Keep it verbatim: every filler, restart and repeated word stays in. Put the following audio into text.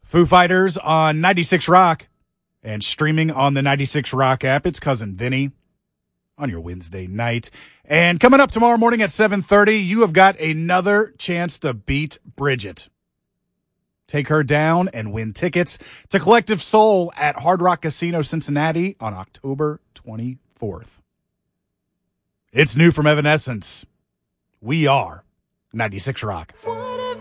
Foo Fighters on ninety-six Rock and streaming on the ninety-six Rock app. It's Cousin Vinny on your Wednesday night. And coming up tomorrow morning at seven thirty, you have got another chance to beat Bridget. Take her down and win tickets to Collective Soul at Hard Rock Casino Cincinnati on October twenty-fourth. It's new from Evanescence. We are ninety-six Rock.